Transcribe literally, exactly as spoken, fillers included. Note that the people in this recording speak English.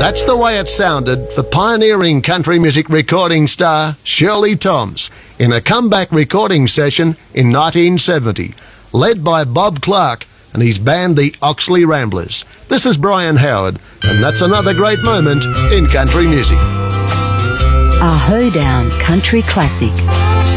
That's the way it sounded for pioneering country music recording star Shirley Toms in a comeback recording session in nineteen seventy, led by Bob Clark and his band the Oxley Ramblers. This is Brian Howard, and that's another great moment in country music. A Hoedown Country Classic.